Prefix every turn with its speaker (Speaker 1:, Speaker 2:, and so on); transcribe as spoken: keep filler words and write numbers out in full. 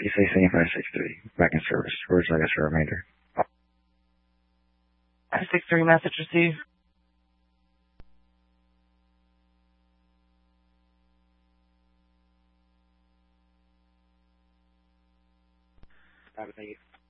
Speaker 1: P C five six three, back in service. Where's I got your remainder?
Speaker 2: five six three, message received.
Speaker 1: Thank you.